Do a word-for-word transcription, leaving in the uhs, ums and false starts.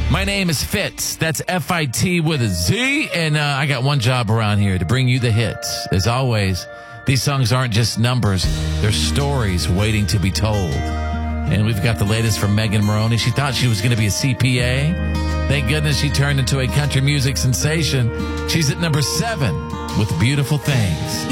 My name is Fitz. That's F I T with a Z. And uh, I got one job around here to bring you the hits. As always, these songs aren't just numbers. They're stories waiting to be told. And we've got the latest from Megan Moroney. She thought she was going to be a C P A. Thank goodness she turned into a country music sensation. She's at number seven with Beautiful Things.